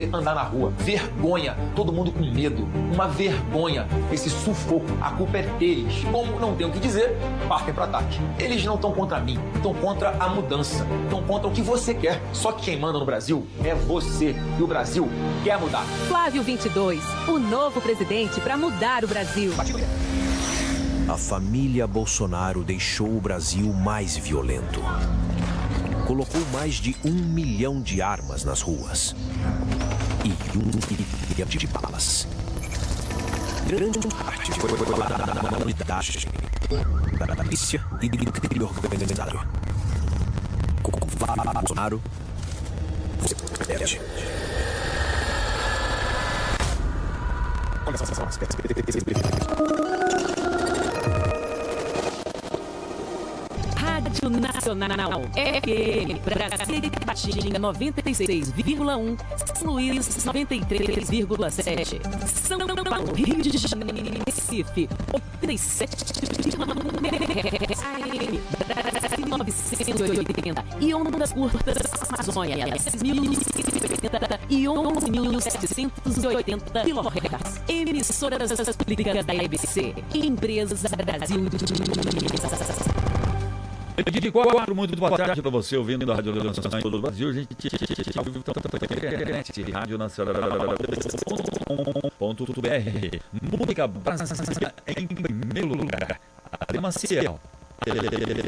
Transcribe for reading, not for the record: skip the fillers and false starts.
andar na rua. Vergonha, todo mundo com medo. Uma vergonha, esse sufoco. A culpa é deles. Como não tem o que dizer, partem para ataque. Eles não estão contra mim, estão contra a mudança. Estão contra o que você quer. Só que quem manda no Brasil é você. E o Brasil quer mudar. Flávio 22, o novo presidente para mudar o Brasil. A família Bolsonaro deixou o Brasil mais violento. Colocou mais de 1 milhão de armas nas ruas. E 1 milhão de balas. Grande parte foi da unidade da polícia e do crime organizado. Com Bolsonaro, você perde. Rádio Nacional FM Brasília 96,1, São Luís 93,7, São Paulo, Rio de Janeiro, Recife 87,1 Brasília 980 e ondas curtas Amazônia 6.080 e 11.780 kHz. Emissoras públicas da EBC, Empresas Brasil de 24, muito boa tarde para você ouvindo a Rádio Nacional em todo o Brasil. A gente ao vivo tanto pela internet, Rádio Nacional.br. Música brasileira em primeiro lugar. Maciel.